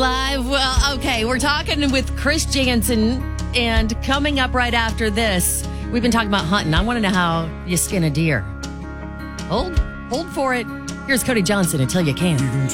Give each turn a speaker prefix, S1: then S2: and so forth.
S1: Live. Well, okay, we're talking with Chris Jansen, and coming up right after this, we've been talking about hunting. I want to know how you skin a deer. Hold for it. Here's Cody Johnson until you can.